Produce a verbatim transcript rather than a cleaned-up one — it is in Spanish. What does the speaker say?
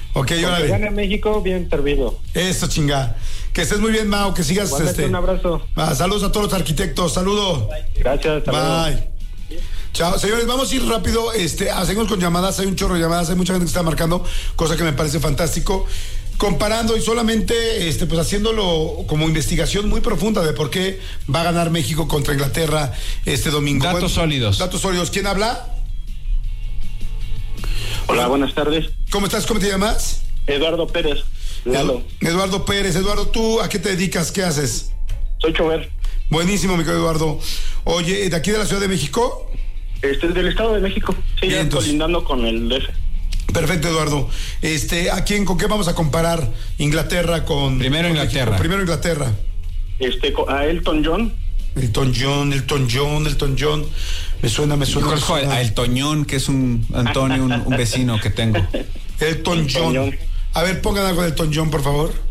Ok, órale. Que gane México, bien servido. Eso, chinga. Que estés muy bien, Mao, que sigas. Este, un abrazo. Ah, saludos a todos los arquitectos, saludos. Gracias, bye. Luego. Chao, señores, vamos a ir rápido, este, hacemos con llamadas, hay un chorro de llamadas, hay mucha gente que está marcando, cosa que me parece fantástico. Comparando y solamente este, pues haciéndolo como investigación muy profunda de por qué va a ganar México contra Inglaterra este domingo. Datos bueno, sólidos. Datos sólidos. ¿Quién habla? Hola, buenas tardes. ¿Cómo estás? ¿Cómo te llamas? Eduardo Pérez. Lalo. Eduardo Pérez. Eduardo, ¿tú a qué te dedicas? ¿Qué haces? Soy chofer. Buenísimo, mi querido Eduardo. Oye, ¿de aquí de la Ciudad de México? Este, del Estado de México. Sí, bien, ya entonces, colindando con el D F. Perfecto, Eduardo. Este, ¿a quién, con qué vamos a comparar Inglaterra con... Primero con Inglaterra. México? Primero Inglaterra. Este, a Elton John. Elton John, Elton John, Elton John. Me suena, me suena. Yo me suena. A El Toñón, que es un Antonio, un, un vecino que tengo. Elton John. A ver, pongan algo de Elton John, por favor.